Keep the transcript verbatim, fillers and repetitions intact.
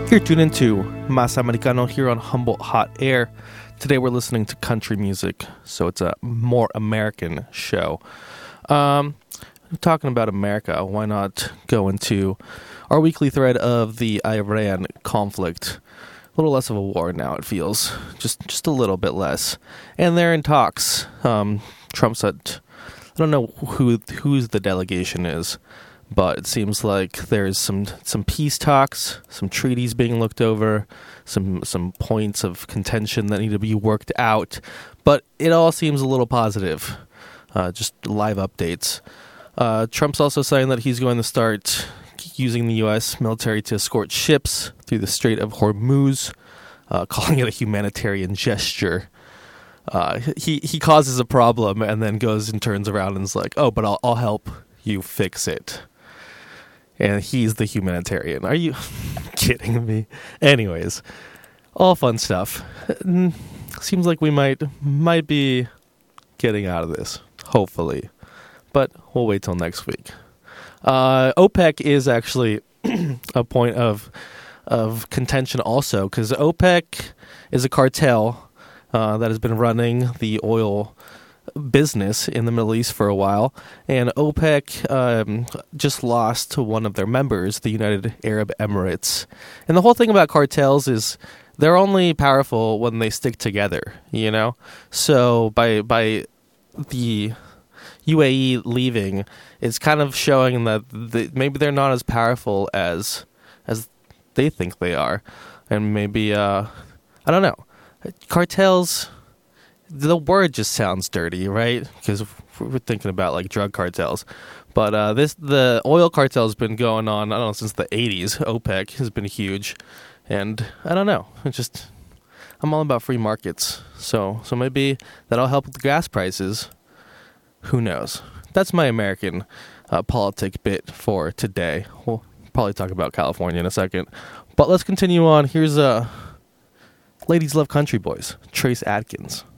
You're tuned into Mas Americano here on Humboldt Hot Air. Today we're listening to country music, so it's a more American show. Um, talking about America, why not go into our weekly thread of the Iran conflict? A little less of a war now, it feels. Just just a little bit less. And they're in talks. Um, Trump said, I don't know who who's the delegation is, but it seems like there's some some peace talks, some treaties being looked over, some some points of contention that need to be worked out. But it all seems a little positive. Uh, just live updates. Uh, Trump's also saying that he's going to start using the U S military to escort ships through the Strait of Hormuz, uh, calling it a humanitarian gesture. Uh, he, he causes a problem and then goes and turns around and is like, oh, but I'll, I'll help you fix it. And he's the humanitarian. Are you kidding me? Anyways, all fun stuff. Seems like we might might be getting out of this, hopefully. But we'll wait till next week. Uh, OPEC is actually a point of of contention also, because OPEC is a cartel uh, that has been running the oil business in the Middle East for a while, and OPEC um, just lost to one of their members, the United Arab Emirates. And the whole thing about cartels is they're only powerful when they stick together, you know? So by by the U A E leaving, it's kind of showing that the, maybe they're not as powerful as as they think they are. And maybe, uh, I don't know, cartels, the word just sounds dirty, right? Because we're thinking about like drug cartels. But uh, this the oil cartel has been going on, I don't know, since the eighties. OPEC has been huge. And I don't know, it's just, I'm all about free markets. So, so maybe that'll help with the gas prices. Who knows? That's my American uh, politic bit for today. We'll probably talk about California in a second. But let's continue on. Here's uh, Ladies Love Country Boys, Trace Adkins.